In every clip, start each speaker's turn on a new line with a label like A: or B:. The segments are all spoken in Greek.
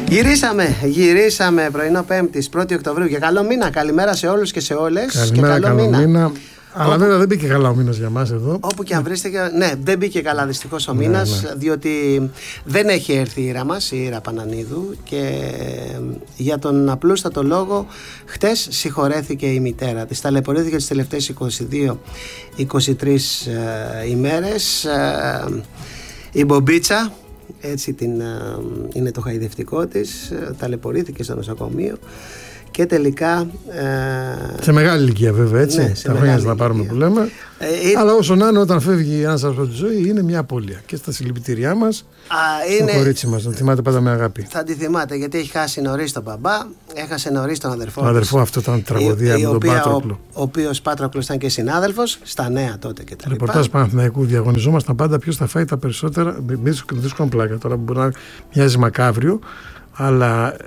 A: Γυρίσαμε πρωινό Πέμπτης, 1η Οκτωβρίου και καλό μήνα. Καλημέρα σε όλους και σε όλες.
B: Καλημέρα,
A: και καλό μήνα.
B: Αλλά βέβαια δεν μπήκε καλά ο μήνας για μας εδώ.
A: Όπου και αν βρίσκεται, ναι, δεν μπήκε καλά δυστυχώς ο μήνας, διότι δεν έχει έρθει η ήρα μας, η ήρα Πανανίδου, και για τον απλούστατο λόγο χτες συγχωρέθηκε η μητέρα της. Ταλαιπωρήθηκε τις τελευταίες 22-23 ημέρες. Η Μπομπίτσα, έτσι είναι το χαϊδευτικό της, ταλαιπωρήθηκε στο νοσοκομείο. Και τελικά.
B: Σε μεγάλη ηλικία, βέβαια, έτσι.
A: Ναι,
B: τα χρόνια να πάρουμε που λέμε. Αλλά όσο να είναι, όταν φεύγει ένας από τη ζωή, είναι μια απώλεια. Και στα συλληπιτήριά μας, στο κορίτσι μας, τον θυμάται πάντα με αγάπη.
A: Θα τη θυμάται, γιατί έχει χάσει νωρίς τον μπαμπά, έχασε νωρίς τον αδερφό.
B: Τον αδερφό, αυτό ήταν τραγωδία με τον Πάτροκλο.
A: Ο οποίος Πάτροκλος ήταν και συνάδελφος, στα νέα τότε και τα λοιπά.
B: Ρεπορτάζ Παναθηναϊκού, διαγωνιζόμασταν πάντα ποιος θα φάει τα περισσότερα. Δύσκολη πλάκα τώρα που μπορεί να μοιάζει μακάβριο. Αλλά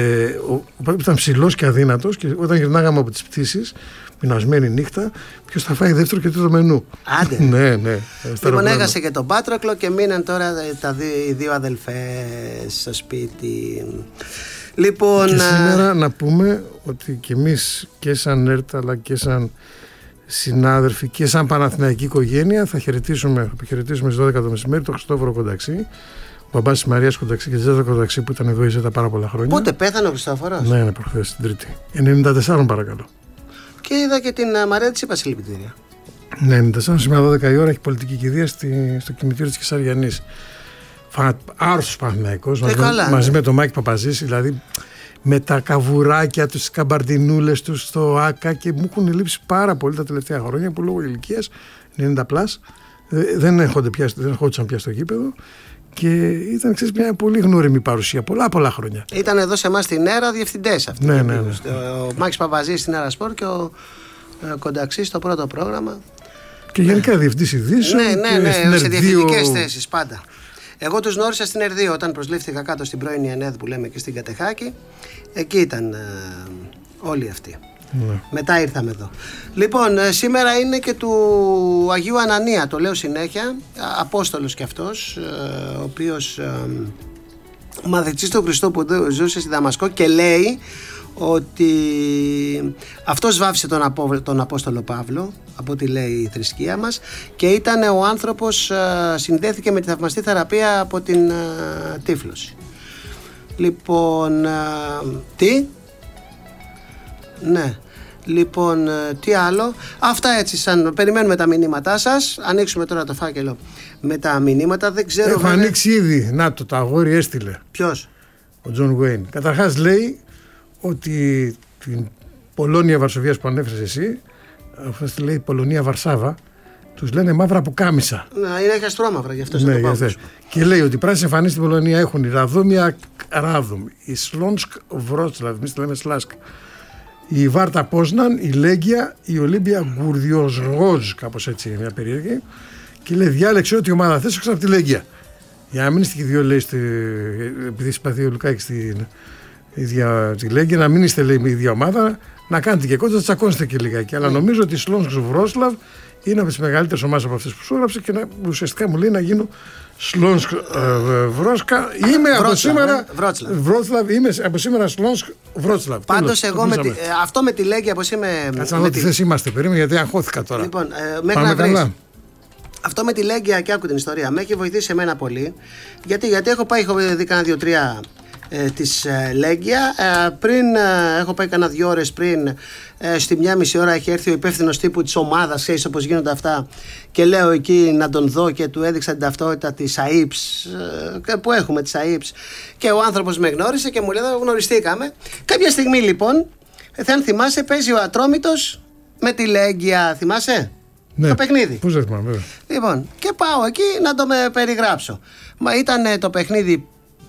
B: ήταν ψηλός και αδύνατος, και όταν γυρνάγαμε από τις πτήσεις, πεινασμένη νύχτα, ποιος θα φάει δεύτερο και τρίτο μενού.
A: Άντε.
B: Ναι.
A: Λοιπόν, έχασε και τον Πάτροκλο και μείναν τώρα οι δύο αδελφές στο σπίτι. Λοιπόν,
B: και σήμερα να πούμε ότι και εμείς και σαν ΕΡΤ αλλά και σαν συνάδελφοι και σαν Παναθηναϊκή οικογένεια θα χαιρετήσουμε στις 12 το μεσημέρι τον Χριστόφορο Κονταξή. Ο μπαμπάς της Μαρίας Κονταξή και της Ζέτα Κονταξή, που ήταν εδώ η Ζέτα πάρα πολλά χρόνια.
A: Πότε πέθανε ο Χριστόφορος?
B: Ναι, προχθές την Τρίτη. 94 παρακαλώ.
A: Και είδα και την Μαρία, της είπα συλληπιτήρια.
B: Ναι, 94, σήμερα 12 η ώρα έχει πολιτική κηδεία στο κημητήριο της Κεσαριανής. Άρρωστος Παναθηναϊκός, μαζί με τον Μάκη Παπαζήση, δηλαδή με τα καβουράκια τους, τις καμπαρδινούλες τους στο ΆΚΑ, και μου έχουν λείψει πάρα πολύ τα τελευταία χρόνια που λόγω ηλικίας, 90+, δεν ερχόντουσαν πια στο γήπεδο. Και ήταν, ξέρεις, μια πολύ γνώριμη παρουσία πολλά χρόνια.
A: Ήταν εδώ σε εμάς στην ΕΡΑ διευθυντές αυτοί.
B: Ναι.
A: Ο Μάκης Παπαζής στην ΕΡΑ Σπορ και ο Κονταξής στο πρώτο πρόγραμμα.
B: Και γενικά διευθυντής ειδήσεων.
A: Ναι, σε διευθυντικές θέσεις πάντα. Εγώ τους γνώρισα στην ΕΡ2 όταν προσλήφθηκα κάτω στην πρώην ΕΝΕΔ που λέμε και στην Κατεχάκη. Εκεί ήταν όλοι αυτοί. Ναι. Μετά ήρθαμε εδώ. Λοιπόν, σήμερα είναι και του Αγίου Ανανία, το λέω συνέχεια, Απόστολος κι αυτός, ο οποίος μαθητής του Χριστού που ζούσε στη Δαμασκό, και λέει ότι αυτός βάφησε τον Απόστολο Παύλο, από ό,τι λέει η θρησκεία μας, και ήταν ο άνθρωπος, συνδέθηκε με τη θαυμαστή θεραπεία από την τύφλωση. Λοιπόν, ναι. Λοιπόν, τι άλλο? Αυτά έτσι, περιμένουμε τα μηνύματά σας. Ανοίξουμε τώρα το φάκελο με τα μηνύματα. Δεν ξέρω.
B: Έχω ανοίξει ήδη. Να το αγόρι έστειλε.
A: Ποιος?
B: Ο Τζον Γουέιν. Καταρχάς λέει ότι την Πολώνια Βαρσοβίας που ανέφερες εσύ, αυτό τη λέει Πολωνία Βαρσάβα, τους λένε μαύρα πουκάμισα.
A: Ναι, είναι αστρόμαυρα, γι' αυτό
B: ναι, και λέει ότι οι πράσινοι εμφανίσεις στην Πολωνία έχουν η Ραδόμια Ράδομ, η Σλόνσκ Βρότσλαβ, εμείς τη λέμε Σλάσκ, η Βάρτα Πόσναν, η Λέγκια, η Ολύμπια Γκουρδιοζγόζ, κάπως έτσι είναι μια περίεργη, και λέει διάλεξε ό,τι ομάδα θες έξω από τη Λέγκια. Για να μην είστε και δύο, λέει, επειδή συμπαθεί ο Λουκάκης στην ίδια τη Λέγκια, να μην είστε, λέει, με η ίδια ομάδα, να κάνετε και κόντρα, να τσακώνεστε και λιγάκι. Αλλά νομίζω ότι η Σλόνσκ Βρότσλαβ είναι από τις μεγαλύτερες ομάδες από αυτές που σου έγραψε, και ουσιαστικά μου λέει να γίνω Σλόνσκ Βρόσκα. Είμαι από σήμερα. Βρότσλαβ, είμαι από σήμερα Σλόνσκ Βρότσλαβ.
A: Πάντως εγώ αυτό με τη Λέγκια, πως είμαι.
B: Κάτσε να δω τι θέση είμαστε. Περίμενε, γιατί αγχώθηκα τώρα.
A: Λοιπόν, μέχρι να βρεις. Αυτό με τη Λέγκια, και άκου την ιστορία, με έχει βοηθήσει εμένα πολύ. Γιατί έχω δει κάνα 2-3 της Λέγκια. Πριν έχω πάει κάνα 2 ώρες πριν, στη 1,5 ώρα έχει έρθει ο υπεύθυνος τύπου της ομάδας, ξέρεις όπως γίνονται αυτά, και λέω εκεί να τον δω, και του έδειξα την ταυτότητα της ΑΕΠΣ που έχουμε, της ΑΕΠΣ, και ο άνθρωπος με γνώρισε και μου λέει γνωριστήκαμε. Κάποια στιγμή λοιπόν, αν θυμάσαι, παίζει ο Ατρόμητος με τη Λέγκια, θυμάσαι?
B: Ναι,
A: το παιχνίδι.
B: Πώς δεν θυμάμαι, βέβαια.
A: Λοιπόν, και πάω εκεί να το περιγράψω. Μα ήταν το παιχνίδι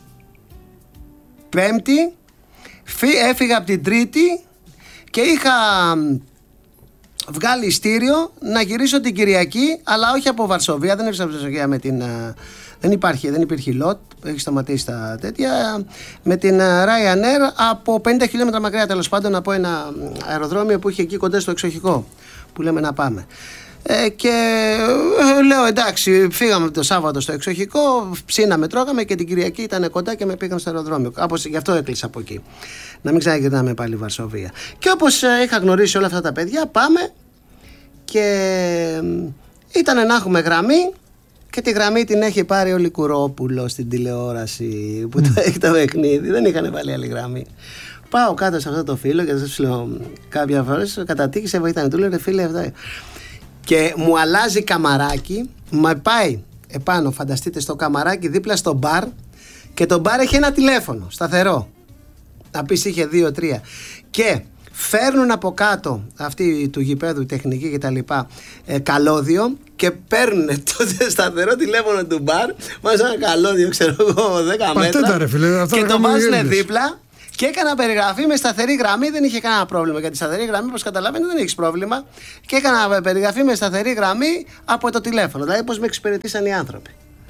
A: Πέμπτη, έφυγα από την Τρίτη και είχα βγάλει ειστήριο να γυρίσω την Κυριακή, αλλά όχι από Βαρσοβία, δεν έφυγα από Βαρσοβία με την. Δεν υπήρχε λότ, έχει σταματήσει τα τέτοια. Με την Ryanair από 50 χιλιόμετρα μακριά, τέλος πάντων, από ένα αεροδρόμιο που είχε εκεί κοντά στο εξοχικό, που λέμε να πάμε. Και λέω εντάξει, φύγαμε το Σάββατο στο εξοχικό, ψήναμε, τρώγαμε και την Κυριακή ήταν κοντά και με πήγαν στο αεροδρόμιο. Γι' αυτό έκλεισα από εκεί. Να μην ξαναγυρνάμε πάλι Βαρσοβία. Και όπως είχα γνωρίσει όλα αυτά τα παιδιά, πάμε και ήταν να έχουμε γραμμή. Και τη γραμμή την έχει πάρει ο Λικουρόπουλος στην τηλεόραση που το έχει το παιχνίδι. Δεν είχαν βάλει άλλη γραμμή. Πάω κάτω σε αυτό το φίλο και σας λέω κάποια φορά κατατύχησε, βοηθάνε. Του λέω ρε φίλε αυτά. Και μου αλλάζει καμαράκι, με πάει επάνω, φανταστείτε, στο καμαράκι δίπλα στο μπαρ και το μπαρ έχει ένα τηλέφωνο σταθερό. Να πεις είχε 2-3. Και φέρνουν από κάτω αυτοί του γηπέδου, τεχνική και τα λοιπά, καλώδιο και παίρνουν το σταθερό τηλέφωνο του μπαρ, μας ένα καλώδιο, ξέρω εγώ, 10 μέτρα
B: ρε, φίλε,
A: και το βάζουν δίπλα. Και έκανα περιγραφή με σταθερή γραμμή, δεν είχε κανένα πρόβλημα. Γιατί σταθερή γραμμή, όπως καταλαβαίνετε, δεν έχει πρόβλημα. Και έκανα περιγραφή με σταθερή γραμμή από το τηλέφωνο. Δηλαδή, πώς με εξυπηρετήσαν οι άνθρωποι.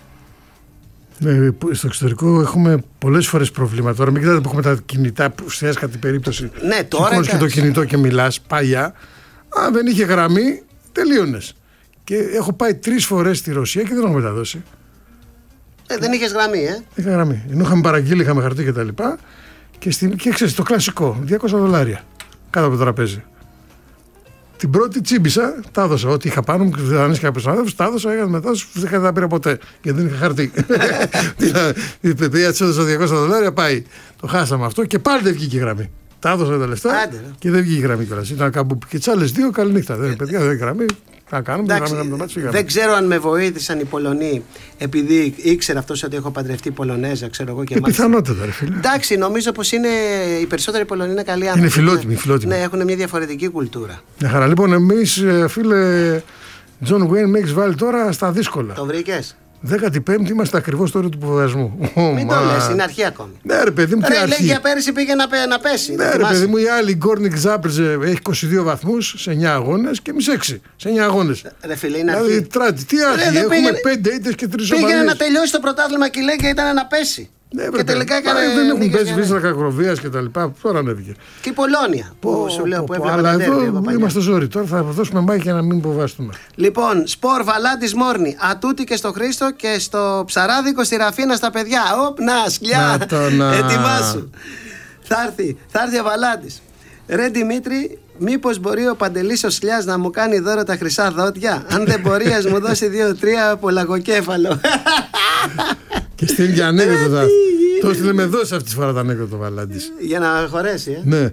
B: Στο εξωτερικό έχουμε πολλές φορές προβλήματα. Τώρα, μην κοιτάτε που έχουμε τα κινητά, που σε έσκατη περίπτωση.
A: Ναι, τώρα.
B: Σηκώνεις και το κινητό και μιλάς. Παλιά, αν δεν είχε γραμμή, τελείωνες. Και έχω πάει 3 φορές στη Ρωσία και δεν έχω μεταδώσει.
A: Δεν είχες γραμμή,
B: Είχα γραμμή. Ενώ είχαμε παραγγείλει, είχαμε χαρτί κτλ. Και ξέρεις, το κλασικό, $200 κάτω από το τραπέζι. Την πρώτη τσίμπησα, τα έδωσα. Ό,τι είχα πάνω μου, δανείστηκα από συνάδελφους, τα έδωσα, έκανα μετά, δεν τα πήρα ποτέ. Γιατί δεν είχα χαρτί. Η παιδιά της έδωσα $200, πάει. Το χάσαμε αυτό και πάλι δεν βγήκε η γραμμή. Τα έδωσα τα λεφτά και δεν βγήκε η γραμμή κιόλας. Ήταν κάπου και τις άλλες 2, καληνύχτα. Παιδιά, δεν γραμμή.
A: Δεν ξέρω αν με βοήθησαν οι Πολωνοί επειδή ήξερα αυτός ότι έχω παντρευτεί Πολωνέζα, ξέρω εγώ και μάλιστα.
B: Πιθανότατα, ρε φίλε.
A: Εντάξει, νομίζω πως είναι οι περισσότεροι Πολωνοί είναι καλοί άνθρωποι.
B: Είναι φιλότιμοι.
A: Ναι, έχουν μια διαφορετική κουλτούρα.
B: Μια χαρά. Λοιπόν, εμείς, φίλε Τζον Γουέιν, με έχεις βάλει τώρα στα δύσκολα.
A: Το βρήκες?
B: 15η είμαστε ακριβώς τώρα του υποβασμού.
A: Μην το λες, είναι αρχή ακόμη.
B: Ναι, ρε παιδί μου, τι αρχή.
A: Λέει για πέρυσι πήγε να πέσει.
B: Ναι, ρε παιδί μου, η άλλη Γκόρνικ Ζάπρζε έχει 22 βαθμούς σε 9 αγώνες και εμείς 6 σε 9 αγώνες.
A: Ρε φίλε, είναι αρχή.
B: Δηλαδή, τι αρχή, έχουμε 5 ήττες και 3 ομαδίες.
A: Πήγαινε να τελειώσει το πρωτάθλημα και λέει και ήταν να πέσει.
B: Ναι,
A: και τελικά έκανε.
B: Δεν έχουν πέσει βίζα κακροβίας και τα λοιπά. Τώρα ανέβηκε.
A: Και η Πολώνια. Που σου λέω που έβλεπα.
B: Αλλά εδώ είμαστε ζόρι. Τώρα θα δώσουμε μάχη για να μην υποβαστούμε.
A: Λοιπόν, Σπορ Βαλάντης Μόρνη. Ατούτη και στο Χρήστο και στο Ψαράδικο στη Ραφίνα στα παιδιά. Οπ, να, σκλιά. Ετοιμάσου. Θα έρθει ο Βαλάντης. Ρε Δημήτρη, μήπως μπορεί ο Παντελής ο Σλιάς να μου κάνει δώρο τα χρυσά δόντια? Αν δεν μπορεί, ας μου δώσει 2-3 πολλακοκέφαλο.
B: Και στείλει και ανέκδοτα. Το έστειλε με δόση αυτή τη φορά το ανέκδοτο Βαλάντης.
A: Για να χωρέσει,
B: Ναι.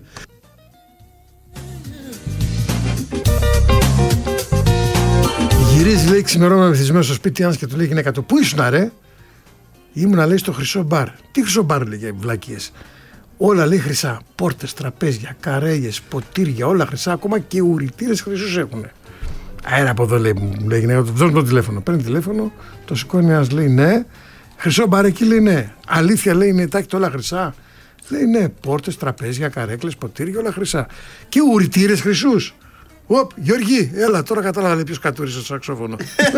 B: Γυρίζει, λέει, ξημερώμα μεθυσμένο στο σπίτι ένας και του λέει γυναίκα του: Πού ήσουν, ρε? Ήμουνα, λέει, στο χρυσό μπαρ. Τι χρυσό μπαρ, λέει, για βλακίες? Όλα, λέει, χρυσά. Πόρτες, τραπέζια, καρέγες, ποτήρια, όλα χρυσά. Ακόμα και ουρητήρες χρυσούς έχουν. Αέρα από εδώ, λέει, η γυναίκα του: Δώσ' μου το τηλέφωνο. Παίρνει τηλέφωνο, το σηκώνει ένας, λέει, ναι. Χρυσό μπαρ εκεί, λέει, ναι. Αλήθεια, λέει, είναι τάκη όλα χρυσά? Λέει, ναι. Πόρτες, τραπέζια, καρέκλες, ποτήρια, όλα χρυσά. Και ουρητήρες χρυσούς. Οπ, Γιώργη, έλα, τώρα κατάλαβα ποιος κατούρισε το σαξόφωνο.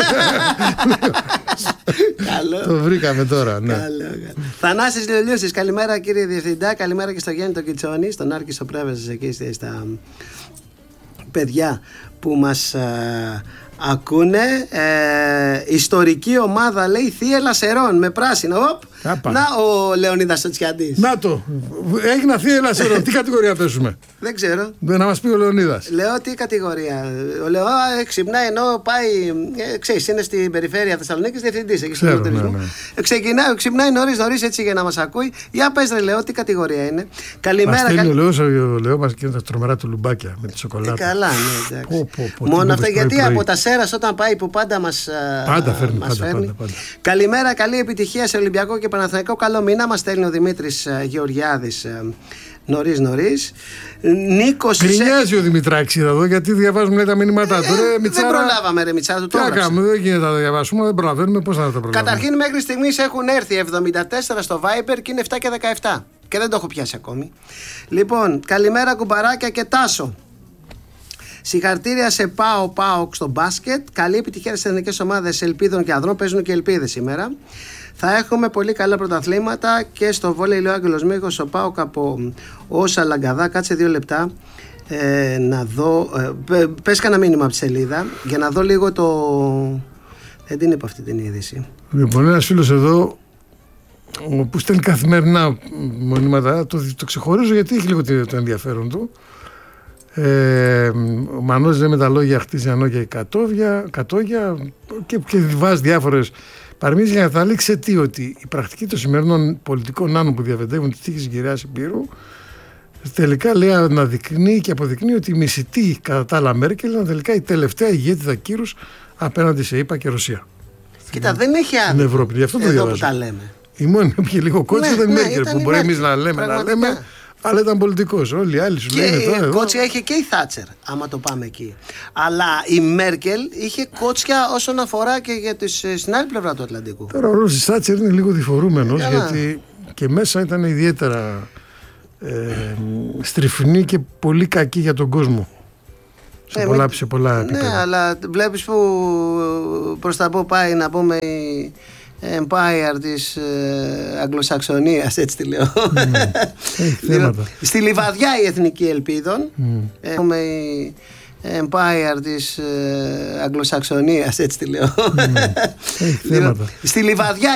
A: Καλό.
B: Το βρήκαμε τώρα, ναι.
A: Θανάσης Λιολιούσης, καλημέρα κύριε Διευθυντά, καλημέρα και στο Γέννη τον Κιτσόνη, στον Άρκη στο Πρέβεζος εκεί στα παιδιά που μας ακούνε. Ιστορική ομάδα, λέει, Θεία Λασερών με πράσινο. Να ο Λεωνίδας Σοτσιαντής.
B: Να το. Έγινα Θεία Λασερών. Τι κατηγορία πέσουμε?
A: Δεν ξέρω.
B: Να μας πει ο Λεωνίδας.
A: Λέω τι κατηγορία. Ο Λεώ ξυπνάει ενώ πάει. Ξέρεις, είναι στην περιφέρεια Θεσσαλονίκης διευθυντής. Εκεί στον τουρισμό. Ξυπνάει νωρίς έτσι για να μας ακούει. Για πες, ρε Λεώ, τι κατηγορία είναι? Καλημέρα.
B: Ο Λεώ μας και τα τρομερά του λουμπάκια με τη σοκολάτα.
A: Καλά, ναι, εντάξει. Μόνο αυτά, γιατί από τα Σέρας όταν πάει που πάντα μας φέρνει. Καλημέρα, καλή επιτυχία σε Ολυμπιακό και Παναθηναϊκό. Καλό μήνα μας στέλνει ο Δημήτρης Γεωργιάδης νωρίς. Νίκος.
B: Γκρινιάζει ο Δημητράκης εδώ γιατί διαβάζουμε, λέει, τα μηνύματά του.
A: Δεν προλάβαμε, ρε Μιτσάρα,
B: τι να κάνουμε, δεν γίνεται να τα διαβάσουμε, δεν προλαβαίνουμε, πώς να τα προλάβουμε.
A: Καταρχήν, μέχρι στιγμής έχουν έρθει 74 στο Viber και είναι 7 και 17. Και δεν το έχω πιάσει ακόμη. Λοιπόν, καλημέρα κουμπαράκια και Τάσο. Συγχαρητήρια σε ΠΑΟΚ στο μπάσκετ. Καλή επιτυχία στις εθνικές ομάδες Ελπίδων και Ανδρών. Παίζουν και Ελπίδες σήμερα. Θα έχουμε πολύ καλά πρωταθλήματα και στο βόλεϊ, λέει ο Άγγελος Μίχος, ο ΠΑΟΚ από όσα Λαγκαδά. Κάτσε 2 λεπτά. Να δω. Πες κανένα μήνυμα από τη σελίδα για να δω λίγο το. Δεν την είπα αυτή την είδηση.
B: Λοιπόν, ένας φίλος εδώ που στέλνει καθημερινά μηνύματα, το ξεχωρίζω γιατί έχει λίγο το ενδιαφέρον του. Ο Μανώλης λέει με τα λόγια χτίζει ανώγια κατόγια και βάζει διάφορες παροιμίες για να καταλήξει τι, ότι η πρακτική των σημερινών πολιτικών νάνων που διαβεντεύουν τις τύχες της γυραιάς Υπήρου τελικά λέει αναδεικνύει και αποδεικνύει ότι η μισητή κατά τα άλλα Μέρκελ ήταν τελικά η τελευταία ηγέτιδα κύρους απέναντι σε ΗΠΑ και Ρωσία.
A: Κοίτα, δεν έχει άδικο.
B: Στην Ευρώπη, γι' αυτό το
A: διαβάζω.
B: Εδώ
A: που τα λέμε.
B: Η μόνη που είχε λίγο κότσι ήταν η Μέρκελ, που μπορεί εμείς να λέμε, αλλά ήταν πολιτικός. Όλοι οι άλλοι σου λένε τώρα.
A: Κότσια είχε και η Θάτσερ, άμα το πάμε εκεί. Αλλά η Μέρκελ είχε κότσια όσον αφορά και στην άλλη πλευρά του Ατλαντικού.
B: Τώρα ο ρόλος της Θάτσερ είναι λίγο διφορούμενος, γιατί και μέσα ήταν ιδιαίτερα στριφνή και πολύ κακή για τον κόσμο. Σε πολλά επίπεδα.
A: Ναι, αλλά βλέπεις που προς τα πού πάει, να πούμε, η Empire της Αγγλοσαξονίας, έτσι τη λέω. Στη Λιβαδιά η Εθνική Ελπίδων. Έχουμε η Empire της Αγγλοσαξονίας, έτσι τη λέω. Στη Λιβαδιά